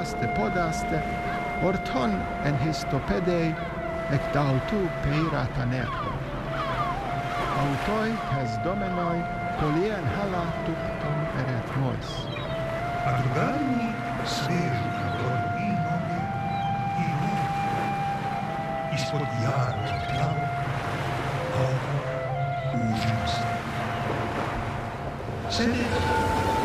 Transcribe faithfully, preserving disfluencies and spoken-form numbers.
entusiaste podaste, orton en histopedei, ec da autu peirata nervo. Autoi tes domenoi, polien hala tuptum eret mois. A drugarni svežu prodor i noge i ruke. Ispod jarog plavog, ovo užim se. Sede